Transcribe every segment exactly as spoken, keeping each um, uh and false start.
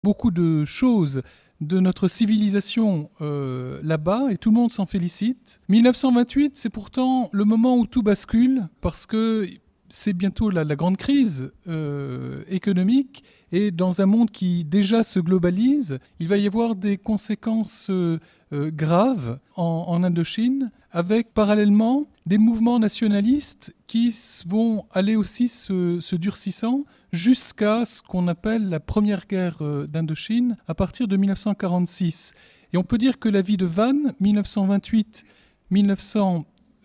beaucoup de choses de notre civilisation euh, là-bas et tout le monde s'en félicite. mille neuf cent vingt-huit, c'est pourtant le moment où tout bascule parce que c'est bientôt la, la grande crise euh, économique et dans un monde qui déjà se globalise, il va y avoir des conséquences euh, euh, graves en, en Indochine avec parallèlement des mouvements nationalistes qui vont aller aussi se, se durcissant jusqu'à ce qu'on appelle la première guerre euh, d'Indochine à partir de mille neuf cent quarante-six. Et on peut dire que la vie de Van, mille neuf cent vingt-huit à mille neuf cent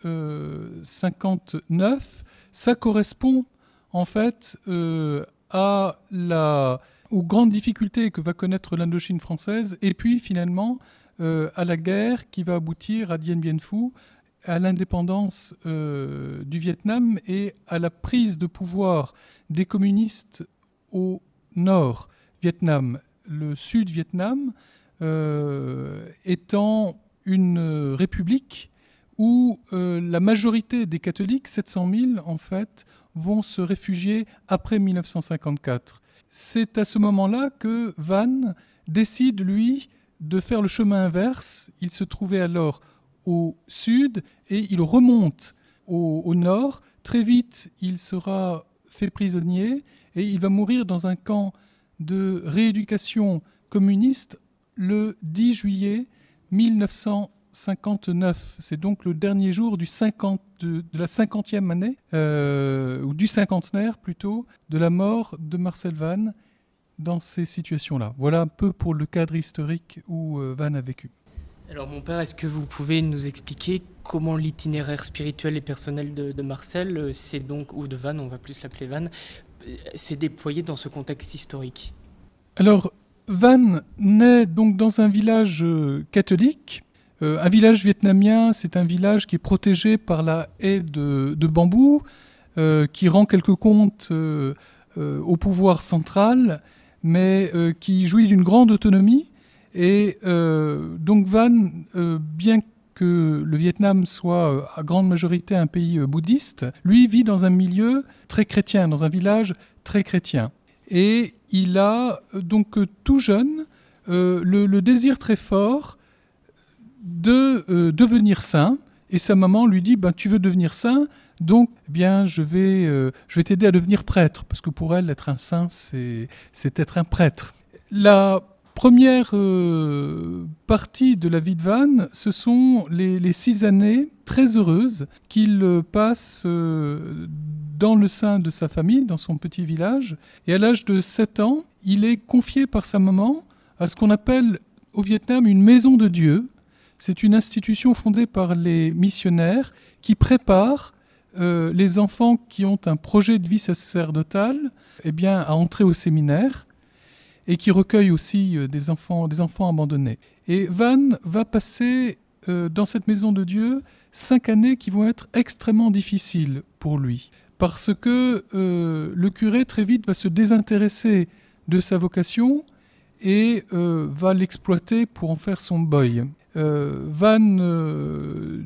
cinquante-neuf, ça correspond en fait euh, à la, aux grandes difficultés que va connaître l'Indochine française et puis finalement euh, à la guerre qui va aboutir à Dien Bien Phu, à l'indépendance euh, du Vietnam et à la prise de pouvoir des communistes au nord Vietnam. Le sud Vietnam euh, étant une république où euh, la majorité des catholiques, sept cent mille en fait, vont se réfugier après mille neuf cent cinquante-quatre. C'est à ce moment-là que Van décide, lui, de faire le chemin inverse. Il se trouvait alors au sud et il remonte au, au nord. Très vite, il sera fait prisonnier et il va mourir dans un camp de rééducation communiste le dix juillet mille neuf cent cinquante-neuf. C'est donc le dernier jour du cinquante, de, de la cinquantième année, euh, ou du cinquantenaire plutôt, de la mort de Marcel Van dans ces situations-là. Voilà un peu pour le cadre historique où euh, Van a vécu. Alors mon père, est-ce que vous pouvez nous expliquer comment l'itinéraire spirituel et personnel de, de Marcel, c'est donc, ou de Van, on va plus l'appeler Van, s'est déployé dans ce contexte historique? Alors, Van naît donc dans un village euh, catholique. Euh, un village vietnamien, c'est un village qui est protégé par la haie de, de bambou, euh, qui rend quelques comptes euh, euh, au pouvoir central, mais euh, qui jouit d'une grande autonomie. Et euh, donc Van, euh, bien que le Vietnam soit euh, à grande majorité un pays euh, bouddhiste, lui vit dans un milieu très chrétien, dans un village très chrétien. Et il a donc euh, tout jeune euh, le, le désir très fort de euh, devenir saint. Et sa maman lui dit ben, tu veux devenir saint, donc eh bien, je vais, euh, je vais t'aider à devenir prêtre. Parce que pour elle, être un saint, c'est, c'est être un prêtre. La première euh, partie de la vie de Van, ce sont les, les six années très heureuses qu'il passe euh, dans le sein de sa famille, dans son petit village. Et à l'âge de sept ans, il est confié par sa maman à ce qu'on appelle au Vietnam une maison de Dieu. C'est une institution fondée par les missionnaires qui prépare euh, les enfants qui ont un projet de vie sacerdotale eh bien, à entrer au séminaire et qui recueille aussi euh, des, enfants, des enfants abandonnés. Et Van va passer euh, dans cette maison de Dieu cinq années qui vont être extrêmement difficiles pour lui. Parce que euh, le curé très vite va se désintéresser de sa vocation et euh, va l'exploiter pour en faire son boy. Euh, Van euh,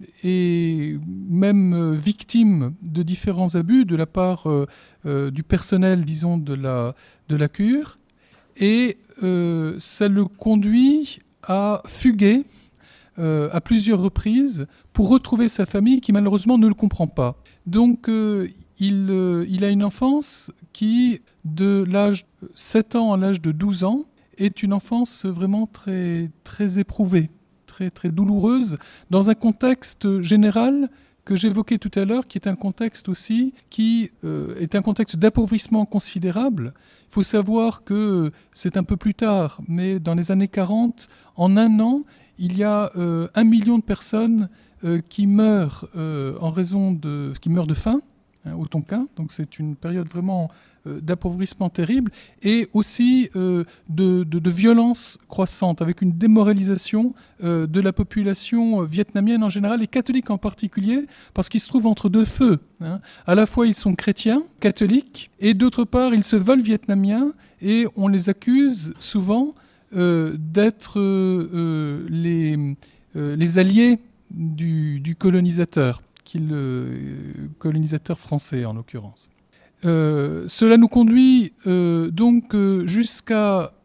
est même euh, victime de différents abus de la part euh, euh, du personnel, disons, de la, de la cure. Et euh, ça le conduit à fuguer euh, à plusieurs reprises pour retrouver sa famille qui malheureusement ne le comprend pas. Donc euh, il, euh, il a une enfance qui, de l'âge de sept ans à l'âge de douze ans, est une enfance vraiment très, très éprouvée, très, très douloureuse, dans un contexte général que j'évoquais tout à l'heure, qui est un contexte aussi qui euh, est un contexte d'appauvrissement considérable. Il faut savoir que c'est un peu plus tard, mais dans les années quarante, en un an, il y a euh, un million de personnes euh, qui meurent euh, en raison de, qui meurent de faim, hein, au Tonkin. Donc c'est une période vraiment euh, d'appauvrissement terrible et aussi euh, de, de, de violence croissante, avec une démoralisation euh, de la population vietnamienne en général et catholique en particulier, parce qu'ils se trouvent entre deux feux. Hein. À la fois ils sont chrétiens, catholiques, et d'autre part ils se veulent vietnamiens et on les accuse souvent euh, d'être euh, les, euh, les alliés du, du colonisateur, qui le euh, colonisateur français en l'occurrence. Euh, cela nous conduit euh, donc euh, jusqu'à